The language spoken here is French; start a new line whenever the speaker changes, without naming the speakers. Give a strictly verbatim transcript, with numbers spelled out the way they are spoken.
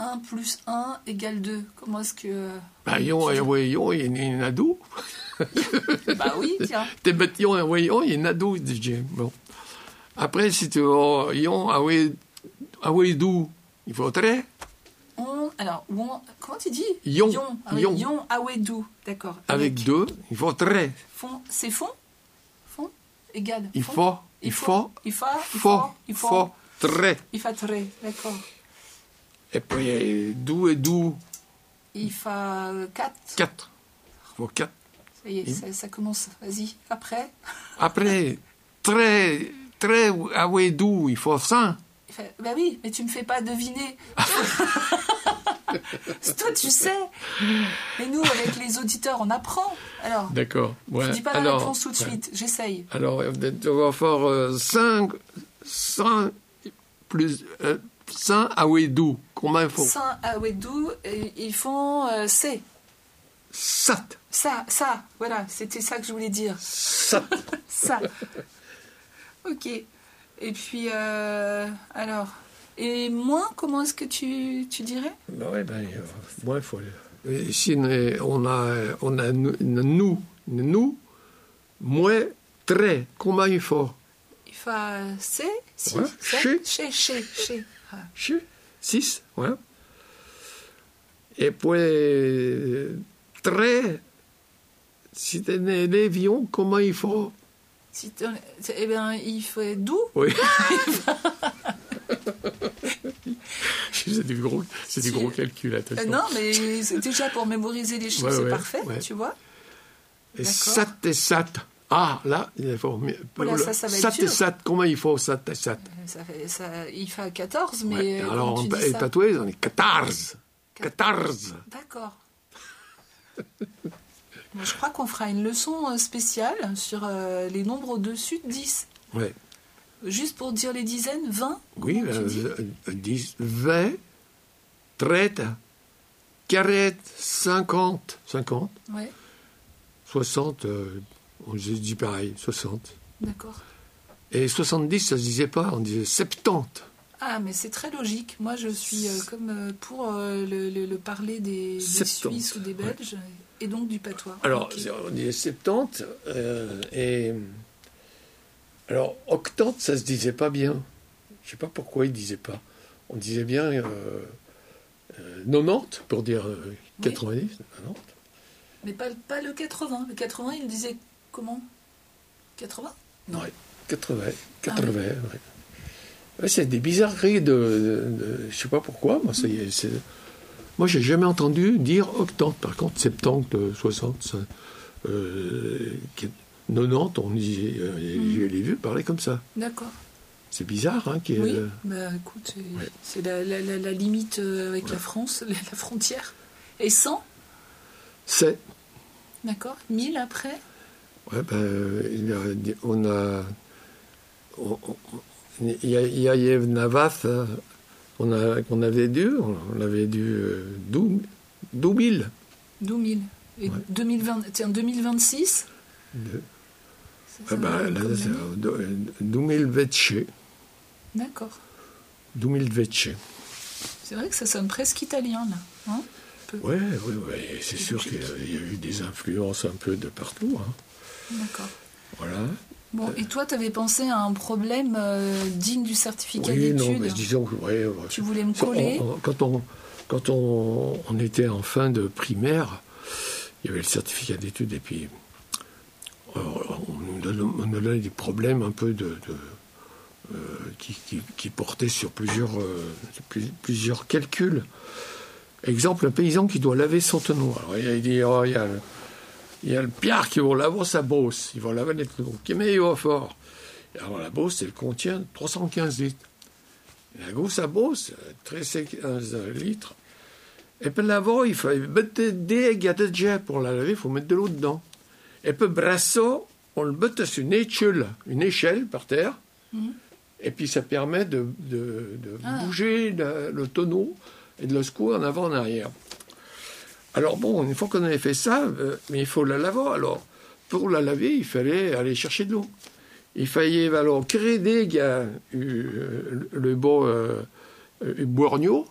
un plus un égale deux. Comment est-ce que...
Bah, yon, ouais, yon, il y en a deux.
Bah oui, tiens.
T'es bête, yon, ouais, yon, il y en a deux, D J. Bon. Après, si tu veux, yon, ah ouais, ah ouais, deux, il faut très.
On, alors, on, comment tu dis?
Yon.
Yon. Ah oui,
Yon.
yon, ah ouais, deux. D'accord.
Avec, Avec deux, il faut très.
Fond, c'est fond? Fond égal.
Il
fond.
faut, il faut,
il faut, il
faut,
faut, il faut,
faut, très.
Il faut très, d'accord.
Et puis, deux et deux.
Il faut quatre.
Quatre. Il faut quatre.
Ça y est,
Il...
ça, ça commence. Vas-y, après.
Après, très, très, ah ouais, deux, il faut cinq.
Il fait, bah oui, mais tu me fais pas deviner. C'est toi, tu sais. Mais nous, avec les auditeurs, on apprend. Alors.
D'accord. Ouais.
Je dis pas la
alors,
réponse tout de
ouais.
suite. J'essaye.
Alors, on va faire euh, cinq, cinq plus euh, cinq à Ouédou. Combien il faut?
cinq à Ouédou, ils font euh, C.
Sat.
Ça, ça, voilà, c'était ça que je voulais dire.
Sat.
Ça. Ok. Et puis, euh, alors, et moins, comment est-ce que tu, tu dirais?
Ben oui, ben, euh, moins il faut. Ici, on a, on a nous, nous, nous, moins, très. Combien il faut?
Il faut C, six,
ouais.
sept, chez, chez, chez. Ah.
Chez, six, ouais. Et puis, très, si tu es un élève, comment il faut?
Si eh bien, il fait d'où?
Oui. c'est des gros, c'est des gros calculs, attention.
Euh, non, mais c'est déjà pour mémoriser les chiffres, ouais, c'est ouais, parfait, ouais. Tu vois.
Et sat et sat. Ah, là, il faut...
Voilà, ça, ça va
sat
être dur.
et sat, comment il faut sat et sat?
Ça fait, ça, il fait quatorze, mais...
Ouais. Alors, on
est
tatoué, on est quatorze. quatorze.
D'accord. Bon, je crois qu'on fera une leçon spéciale sur euh, les nombres au-dessus de dix.
Oui.
Juste pour dire les dizaines, vingt.
Oui, euh, dix, vingt, trente, quarante, cinquante. cinquante.
Oui.
soixante, euh, on dit pareil, soixante.
D'accord.
Et soixante-dix, ça se disait pas, on disait soixante-dix.
Ah, mais c'est très logique. Moi, je suis euh, comme euh, pour euh, le, le, le parler des, des Suisses ou des Belges, ouais. Et donc du patois.
Alors,
okay.
On disait soixante-dix, euh, et... Alors, octante, ça se disait pas bien. Je sais pas pourquoi ils disaient pas. On disait bien euh, euh, quatre-vingt-dix, pour dire euh, quatre-vingt-dix, oui. quatre-vingt-dix.
Mais pas, pas le quatre-vingts. Le quatre-vingts, il disait comment? quatre-vingts?
Non. Oui, quatre-vingts. quatre-vingts, ah, oui. Ouais, c'est des bizarreries de, de, de... Je sais pas pourquoi. Moi, ça y est, c'est... Moi, j'ai jamais entendu dire octante. Par contre, septante, soixante, ça, euh, quatre-vingt-dix, on disait, euh, mmh. Je l'ai vu parler comme ça.
D'accord.
C'est bizarre, hein. Qui,
oui,
euh...
bah écoute, ouais. C'est la, la, la, la limite avec ouais. La France, la, la frontière. Et cent?
C'est.
D'accord. mille après?
Ouais, ben, on a. On, on, il y a, il y a Yev Navath, on, a, on avait dû, on avait dû euh, douze mille.
douze mille. Et ouais. deux mille vingt, tiens, deux mille vingt-six
de... ah ben, là, douze mille vêches.
D'accord.
douze mille vêches.
C'est vrai que ça sonne presque italien, là. Hein,
oui, oui, oui. C'est, c'est sûr qu'il y a, il y a eu des influences un peu de partout. Hein.
D'accord.
Voilà.
Bon, et toi, tu avais pensé à un problème euh, digne du certificat
oui,
d'études.
Oui, non, mais disons que... Ouais, ouais.
Tu voulais me coller
on, on, Quand, on, quand on, on était en fin de primaire, il y avait le certificat d'études, et puis euh, on nous donnait, on nous donnait des problèmes un peu de... de euh, qui, qui, qui portaient sur plusieurs, euh, plusieurs calculs. Exemple, un paysan qui doit laver son tonneau. Alors, il dit, oh, il y a... Il y a le Pierre qui va laver sa bosse. Il va laver les tonneaux. Qui met il va fort. Et alors la bosse, elle contient trois cent quinze litres. Et la grosse bosse, treize litres. Et puis l'avant, il faut mettre des gâteaux pour la laver, il faut mettre de l'eau dedans. Et puis brasser, on le met sur une échelle, une échelle par terre. Mmh. Et puis ça permet de, de, de ah. bouger le, le tonneau et de le secouer en avant en arrière. Alors bon, une fois qu'on avait fait ça, euh, mais il faut la laver. Alors, pour la laver, il fallait aller chercher de l'eau. Il fallait alors créer des gars, euh, le beau euh, borgno,